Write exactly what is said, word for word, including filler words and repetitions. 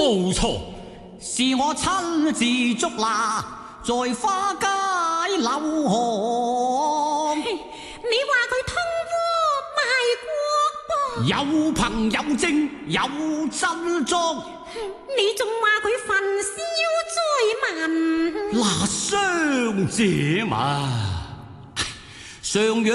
冇錯，是我親自捉拿，在花街柳巷。 你話佢通貨賣國噃？ 有憑有證有真贓。 你仲話佢焚燒災民？ 嗱，傷者嘛，上